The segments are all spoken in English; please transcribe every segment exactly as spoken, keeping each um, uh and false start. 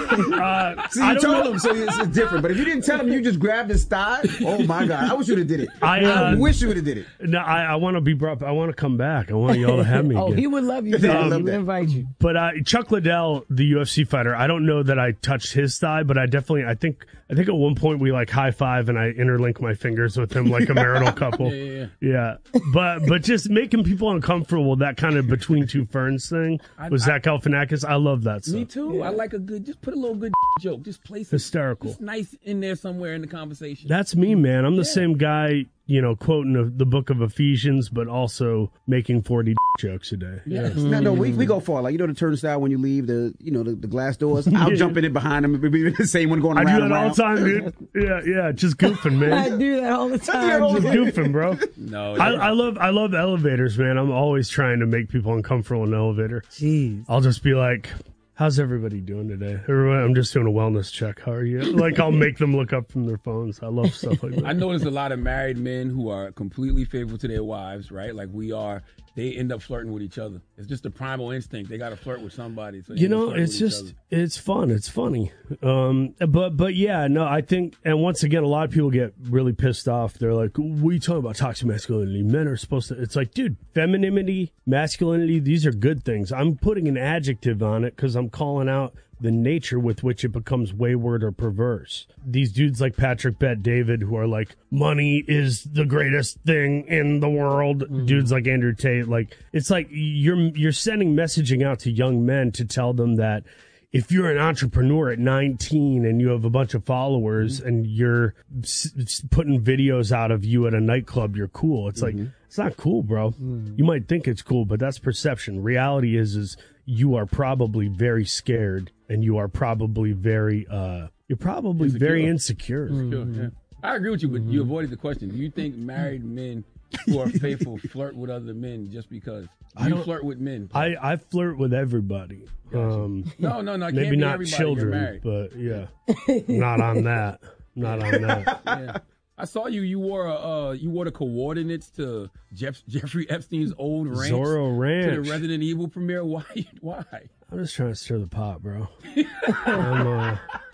uh, See, you told know. him, so it's different. But if you didn't tell him, you just grabbed his thigh. Oh my God! I wish you would have did it. I, uh, I wish you would have did it. No, I, I want to be brought. I want to come back. I want y'all to have me oh, again. he would love you. Um, he would invite you. But uh, Chuck Liddell, the U F C fighter, I don't know that I touched his thigh, but I definitely, I think, I think at one point we like high five and I interlink my fingers with him like a marital couple. yeah, yeah, yeah. yeah, but but just making people uncomfortable, that kind of between two ferns thing with Zach Galifianakis. I love that stuff. Me too. Yeah. I like a good, just put a little good joke, just place it hysterical, just nice in there somewhere in the conversation. That's me, man. I'm the yeah. same guy. You know, quoting the book of Ephesians, but also making forty jokes a day. Yeah. Mm-hmm. No, no, we we go far. Like, you know, the turnstile when you leave, the you know the, the glass doors. I'll yeah. jump in it behind them. It'll be the same one going around. I do that all the time, dude. Yeah, yeah, just goofing, man. I do that all the time. Just goofing, bro. No, I, I love I love elevators, man. I'm always trying to make people uncomfortable in an elevator. Jeez. I'll just be like, how's everybody doing today? Everyone, I'm just doing a wellness check. How are you? Like, I'll make them look up from their phones. I love stuff like that. I notice a lot of married men who are completely faithful to their wives, right? Like we are. They end up flirting with each other. It's just a primal instinct. They got to flirt with somebody. So you know, it's just, it's fun. It's funny. Um, but, but yeah, no, I think, and once again, a lot of people get really pissed off. They're like, what are you talking about toxic masculinity? Men are supposed to, it's like, dude, femininity, masculinity, these are good things. I'm putting an adjective on it because I'm calling out the nature with which it becomes wayward or perverse. These dudes like Patrick Bet David who are like, money is the greatest thing in the world. Mm-hmm. Dudes like Andrew Tate, like, it's like you're you're sending messaging out to young men to tell them that if you're an entrepreneur at nineteen and you have a bunch of followers mm-hmm. and you're s- s- putting videos out of you at a nightclub, you're cool. It's mm-hmm. like, it's not cool, bro. Mm-hmm. You might think it's cool, but that's perception. Reality is, is you are probably very scared and you are probably very, uh, you're probably insecure. very insecure. Mm-hmm. Yeah. I agree with you, but mm-hmm. you avoided the question. Do you think married men who are faithful flirt with other men just because? Do I you don't, flirt with men? I, I flirt with everybody. Um, no, no, no. It maybe can't be not everybody. children, but yeah, not on that. Not on that. Yeah. I saw you. You wore a, uh, you wore the coordinates to Jeff, Jeffrey Epstein's old ranch, Zorro Ranch, to the Resident Evil premiere. Why? Why? I'm just trying to stir the pot, bro. I'm, uh,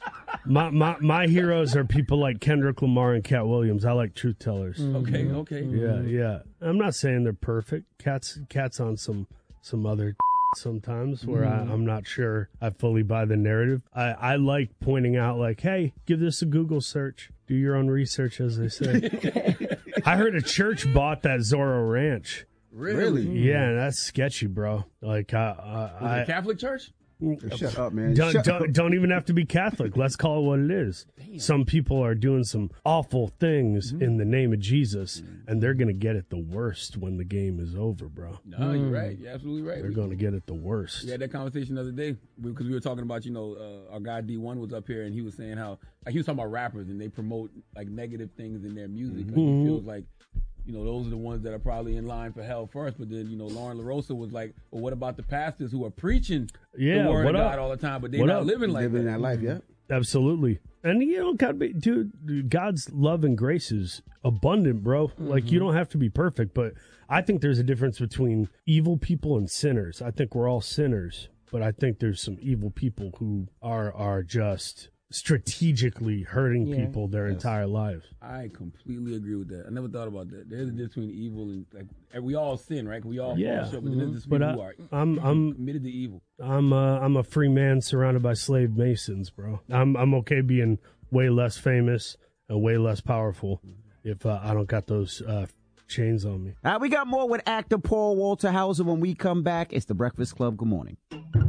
my my my heroes are people like Kendrick Lamar and Cat Williams. I like truth tellers. Mm-hmm. Okay, okay. Yeah, yeah. I'm not saying they're perfect. Cat's Cat's on some some other sometimes where mm. I, I'm not sure I fully buy the narrative. I, I like pointing out like, hey, give this a Google search. Do your own research, as they say. I heard a church bought that Zorro Ranch. Really? Yeah, that's sketchy, bro. Like, uh, uh, Was I, it a Catholic church? Shut up, man. Don't, Shut don't, up. don't even have to be Catholic. Let's call it what it is. Damn. Some people are doing some awful things mm-hmm. in the name of Jesus, mm-hmm. and they're going to get it the worst when the game is over, bro. No, mm. you're right. You're absolutely right. They're going to get it the worst. We had that conversation the other day because we were talking about, you know, uh, our guy D one was up here, and he was saying how, like, he was talking about rappers, and they promote, like, negative things in their music. Mm-hmm. Like, he feels like, you know, those are the ones that are probably in line for hell first. But then, you know, Lauren LaRosa was like, well, what about the pastors who are preaching yeah, the word what of up? God all the time, but they're what not up? living like living that. that life, yeah. Absolutely. And, you know, God, dude, God's love and grace is abundant, bro. Mm-hmm. Like, you don't have to be perfect, but I think there's a difference between evil people and sinners. I think we're all sinners, but I think there's some evil people who are are just strategically hurting yeah. people their yes. entire lives. I completely agree with that. I never thought about that. There's a difference between evil and, like, we all sin, right? We all yeah. fall short, but mm-hmm. there's but people I, who are I'm, I'm committed to evil. I'm uh, I'm a free man surrounded by slave masons, bro. I'm I'm okay being way less famous and way less powerful if uh, I don't got those uh, chains on me. All right, we got more with actor Paul Walter Hauser when we come back. It's The Breakfast Club. Good morning.